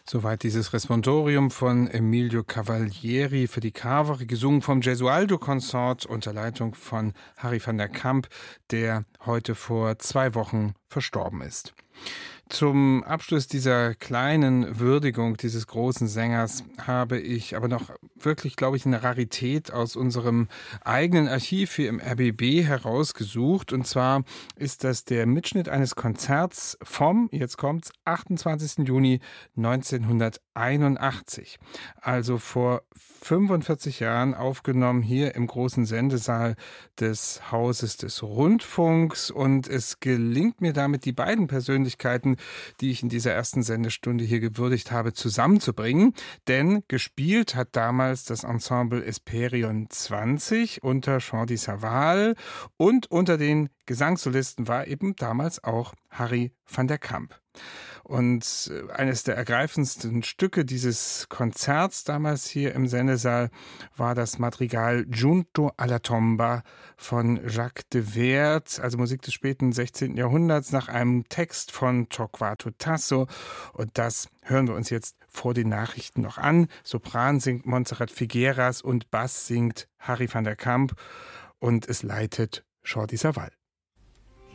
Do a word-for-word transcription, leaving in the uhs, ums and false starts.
Soweit dieses Responsorium von Emilio Cavalieri für die Carvere, gesungen vom Gesualdo Consort unter Leitung von Harry van der Kamp, der heute vor zwei Wochen verstorben ist. Zum Abschluss dieser kleinen Würdigung dieses großen Sängers habe ich aber noch wirklich, glaube ich, eine Rarität aus unserem eigenen Archiv hier im R B B herausgesucht. Und zwar ist das der Mitschnitt eines Konzerts vom, jetzt kommt's, achtundzwanzigsten Juni neunzehnhunderteinundachtzig. Also vor fünfundvierzig Jahren aufgenommen hier im großen Sendesaal des Hauses des Rundfunks. Und es gelingt mir damit, die beiden Persönlichkeiten, die ich in dieser ersten Sendestunde hier gewürdigt habe, zusammenzubringen. Denn gespielt hat damals das Ensemble Esperion zwanzig unter Jean Di Saval und unter den Gesangssolisten war eben damals auch Harry van der Kamp. Und eines der ergreifendsten Stücke dieses Konzerts damals hier im Sendesaal war das Madrigal Giunto alla Tomba von Jacques de Werd, also Musik des späten sechzehnten Jahrhunderts, nach einem Text von Torquato Tasso. Und das hören wir uns jetzt vor den Nachrichten noch an. Sopran singt Montserrat Figueras und Bass singt Harry van der Kamp und es leitet Jean Di Saval.